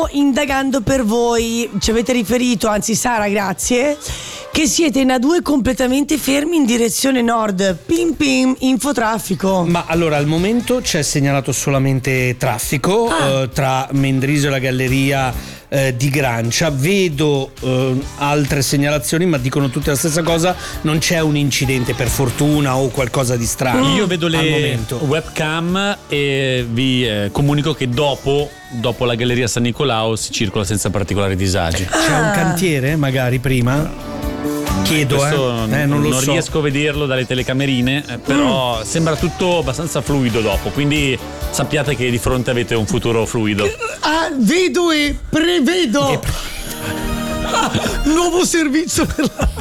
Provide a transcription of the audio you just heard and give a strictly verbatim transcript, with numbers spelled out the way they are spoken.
indagando per voi, ci avete riferito, anzi Sara, grazie, che siete in A due completamente fermi in direzione nord. Pim pim, infotraffico. Ma allora al momento c'è segnalato solamente traffico ah. eh, tra Mendrisio e la galleria eh, di Grancia. Vedo eh, altre segnalazioni, ma dicono tutte la stessa cosa. Non c'è un incidente per fortuna o qualcosa di strano. Io vedo al le momento. webcam e vi eh, comunico che dopo dopo la galleria San Nicolao si circola senza particolari disagi. C'è un cantiere magari prima? Chiedo, Questo eh. Eh, non lo non so. riesco a vederlo dalle telecamerine, eh, però mm. sembra tutto abbastanza fluido dopo, quindi sappiate che di fronte avete un futuro fluido. Ah, vedo e prevedo. E... ah, nuovo servizio per la